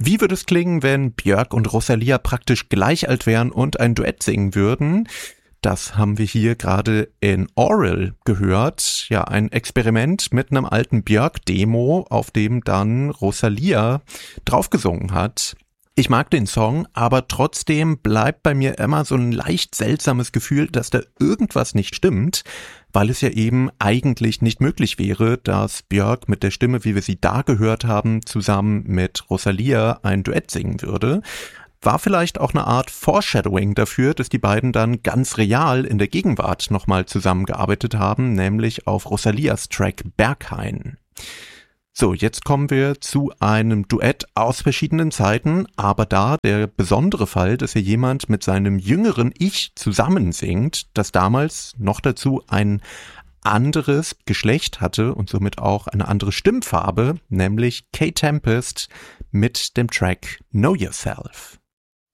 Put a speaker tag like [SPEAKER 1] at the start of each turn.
[SPEAKER 1] Wie würde es klingen, wenn Björk und Rosalía praktisch gleich alt wären und ein Duett singen würden? Das haben wir hier gerade in Oral gehört. Ja, ein Experiment mit einem alten Björk-Demo, auf dem dann Rosalía draufgesungen hat. Ich mag den Song, aber trotzdem bleibt bei mir immer so ein leicht seltsames Gefühl, dass da irgendwas nicht stimmt, weil es ja eben eigentlich nicht möglich wäre, dass Björk mit der Stimme, wie wir sie da gehört haben, zusammen mit Rosalía ein Duett singen würde. War vielleicht auch eine Art Foreshadowing dafür, dass die beiden dann ganz real in der Gegenwart nochmal zusammengearbeitet haben, nämlich auf Rosalías Track Berghain. So, jetzt kommen wir zu einem Duett aus verschiedenen Zeiten, aber da der besondere Fall, dass hier jemand mit seinem jüngeren Ich zusammen singt, das damals noch dazu ein anderes Geschlecht hatte und somit auch eine andere Stimmfarbe, nämlich Kate Tempest mit dem Track Know Yourself.